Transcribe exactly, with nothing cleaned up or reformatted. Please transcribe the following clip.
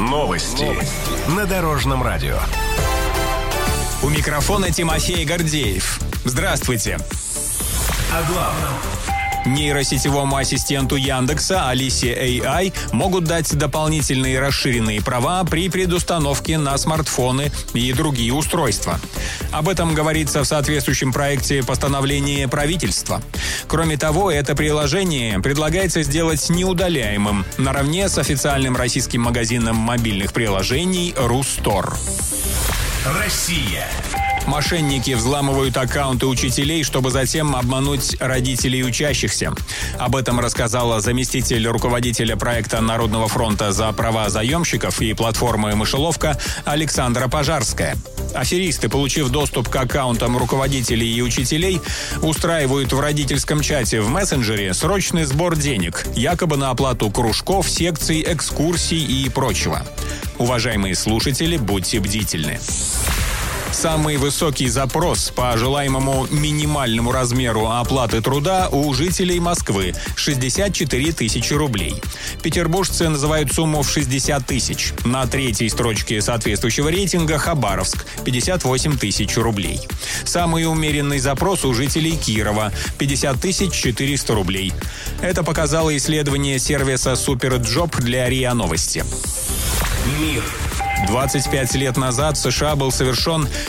Новости на Дорожном радио. У микрофона Тимофей Гордеев. Здравствуйте. О главном. Нейросетевому ассистенту Яндекса Алисе эй ай могут дать дополнительные расширенные права при предустановке на смартфоны и другие устройства. Об этом говорится в соответствующем проекте постановления правительства. Кроме того, это приложение предлагается сделать неудаляемым наравне с официальным российским магазином мобильных приложений «Рустор». Россия. Мошенники взламывают аккаунты учителей, чтобы затем обмануть родителей учащихся. Об этом рассказала заместитель руководителя проекта Народного фронта за права заемщиков и платформы «Мышеловка» Александра Пожарская. Аферисты, получив доступ к аккаунтам руководителей и учителей, устраивают в родительском чате в мессенджере срочный сбор денег, якобы на оплату кружков, секций, экскурсий и прочего. Уважаемые слушатели, будьте бдительны. Самый высокий запрос по желаемому минимальному размеру оплаты труда у жителей Москвы – шестьдесят четыре тысячи рублей. Петербуржцы называют сумму в шестьдесят тысяч. На третьей строчке соответствующего рейтинга Хабаровск – пятьдесят восемь тысяч рублей. Самый умеренный запрос у жителей Кирова – пятьдесят тысяч четыреста рублей. Это показало исследование сервиса «Суперджоп» для РИА Новости. Мир. двадцать пять лет назад в США был совершен